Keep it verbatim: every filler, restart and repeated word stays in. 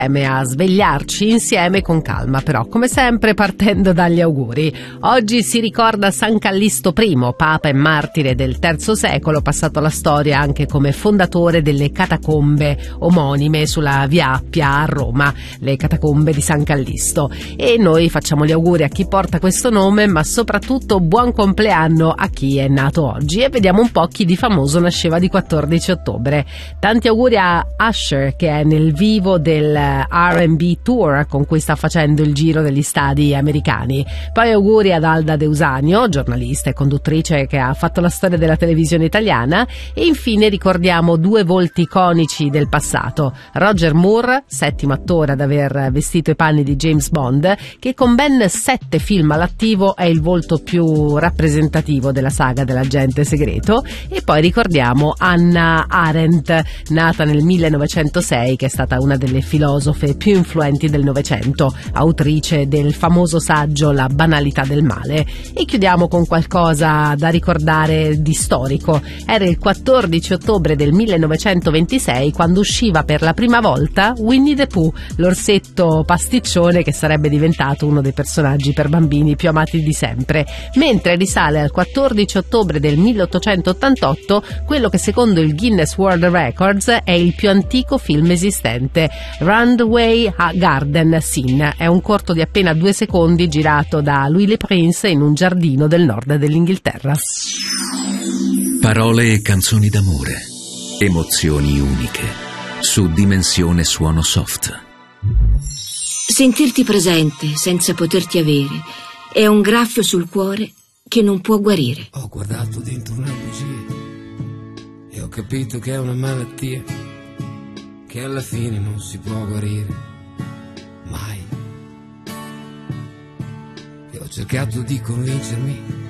a svegliarci insieme con calma, però come sempre partendo dagli auguri. Oggi si ricorda San Callisto I, papa e martire del terzo secolo, passato alla storia anche come fondatore delle catacombe omonime sulla Via Appia a Roma, le catacombe di San Callisto. E noi facciamo gli auguri a chi porta questo nome, ma soprattutto buon compleanno a chi è nato oggi, e vediamo un po' chi di famoso nasceva di quattordici ottobre. Tanti auguri a Usher, che è nel vivo del R and B tour con cui sta facendo il giro degli stadi americani. Poi auguri ad Alda De Usanio, giornalista e conduttrice che ha fatto la storia della televisione italiana. E infine ricordiamo due volti iconici del passato: Roger Moore, settimo attore ad aver vestito i panni di James Bond, che con ben sette film all'attivo è il volto più rappresentativo della saga dell'agente segreto. E poi ricordiamo Hannah Arendt, nata nel millenovecentosei, che è stata una delle filosofe più influenti del Novecento, autrice del famoso saggio La banalità del male. E chiudiamo con qualcosa da ricordare di storico. Era il quattordici ottobre del millenovecentoventisei quando usciva per la prima volta Winnie the Pooh, l'orsetto pasticcione che sarebbe diventato uno dei personaggi per bambini più amati di sempre, mentre risale al quattordici ottobre del milleottocentottantotto quello che secondo il Guinness World Records è il più antico film esistente, Runaway Garden Scene. È un corto di appena due secondi girato da Louis Le Prince in un giardino del nord dell'Inghilterra. Parole e canzoni d'amore, emozioni uniche, su Dimensione Suono Soft. Sentirti presente senza poterti avere è un graffio sul cuore che non può guarire. Ho guardato dentro una bugia e ho capito che è una malattia che alla fine non si può guarire mai. E ho cercato di convincermi